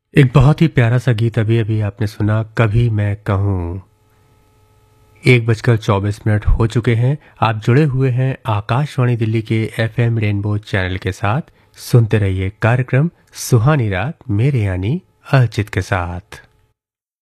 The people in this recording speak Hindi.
एक बहुत ही प्यारा सा गीत अभी अभी आपने सुना, कभी मैं कहूँ। 1:24 हो चुके हैं। आप जुड़े हुए हैं आकाशवाणी दिल्ली के एफएम रेनबो चैनल के साथ। सुनते रहिए कार्यक्रम सुहानी रात मेरे यानी अर्चित के साथ।